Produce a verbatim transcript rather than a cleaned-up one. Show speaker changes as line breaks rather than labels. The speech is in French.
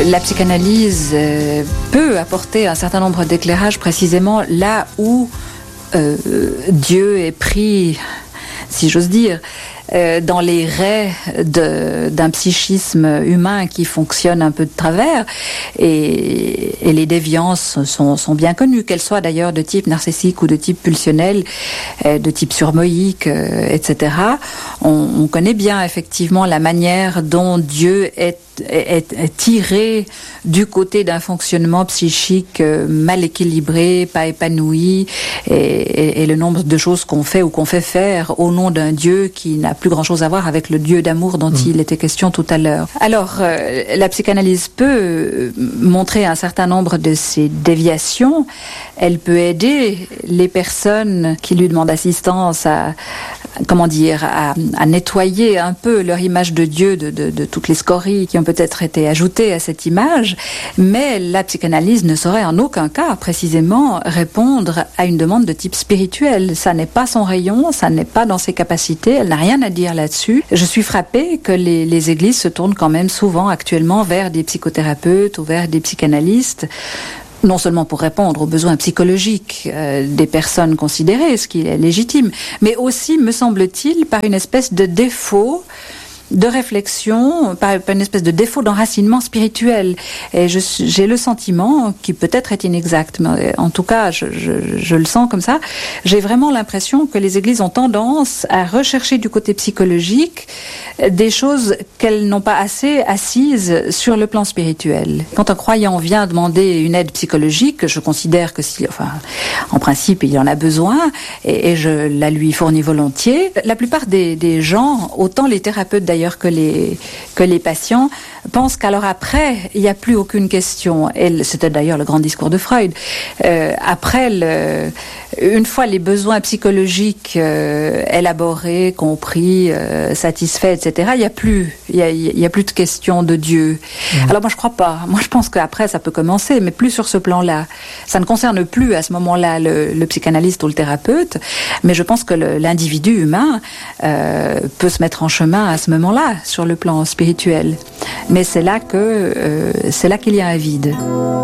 La psychanalyse euh, peut apporter un certain nombre d'éclairages précisément là où euh, Dieu est pris, si j'ose dire, euh, dans les raies de, d'un psychisme humain qui fonctionne un peu de travers, et, et les déviances sont, sont bien connues, qu'elles soient d'ailleurs de type narcissique ou de type pulsionnel, euh, de type surmoïque, euh, et cetera. On, on connaît bien effectivement la manière dont Dieu est Est, est tiré du côté d'un fonctionnement psychique mal équilibré, pas épanoui, et, et, et le nombre de choses qu'on fait ou qu'on fait faire au nom d'un Dieu qui n'a plus grand-chose à voir avec le Dieu d'amour dont mmh. il était question tout à l'heure. Alors, euh, la psychanalyse peut montrer un certain nombre de ces déviations. Elle peut aider les personnes qui lui demandent assistance à, comment dire, à, à nettoyer un peu leur image de Dieu de, de, de toutes les scories qui ont peut-être été ajoutées à cette image, mais la psychanalyse ne saurait en aucun cas précisément répondre à une demande de type spirituel. Ça n'est pas son rayon, ça n'est pas dans ses capacités, elle n'a rien à dire là-dessus. Je suis frappée que les, les églises se tournent quand même souvent actuellement vers des psychothérapeutes ou vers des psychanalystes, non seulement pour répondre aux besoins psychologiques euh, des personnes considérées, ce qui est légitime, mais aussi, me semble-t-il, par une espèce de défaut de réflexion, par une espèce de défaut d'enracinement spirituel. Et je, j'ai le sentiment, qui peut-être est inexact, mais en tout cas, je, je, je le sens comme ça, j'ai vraiment l'impression que les églises ont tendance à rechercher du côté psychologique des choses qu'elles n'ont pas assez assises sur le plan spirituel. Quand un croyant vient demander une aide psychologique, je considère que si, enfin, en principe, il en a besoin, et, et je la lui fournis volontiers. La plupart des, des gens, autant les thérapeutes d'ailleurs, d'ailleurs que les, que les patients pensent qu'alors après, il n'y a plus aucune question. Et c'était d'ailleurs le grand discours de Freud. Euh, après, le, une fois les besoins psychologiques euh, élaborés, compris, euh, satisfaits, et cetera, il n'y a plus, il y a, il y a plus de question de Dieu. Mmh. Alors moi, je crois pas. Moi, je pense qu'après, ça peut commencer, mais plus sur ce plan-là. Ça ne concerne plus à ce moment-là le, le psychanalyste ou le thérapeute, mais je pense que le, l'individu humain euh, peut se mettre en chemin à ce moment là sur le plan spirituel. Mais c'est là que euh, c'est là qu'il y a un vide.